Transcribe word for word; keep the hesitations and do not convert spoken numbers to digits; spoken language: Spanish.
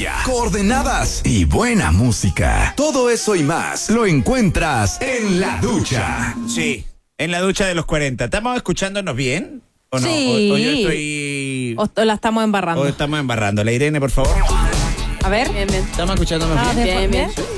tecnología, coordenadas y buena música. Todo eso y más lo encuentras en La Ducha. Sí, en La Ducha de los cuarenta. ¿Estamos escuchándonos bien? ¿O no? Sí. ¿O, o yo estoy...? O, o la estamos embarrando. ¿O estamos embarrando? La Irene, por favor. A ver. Bien, bien. ¿Estamos escuchándonos Ah, bien? bien, Bien, bien. bien.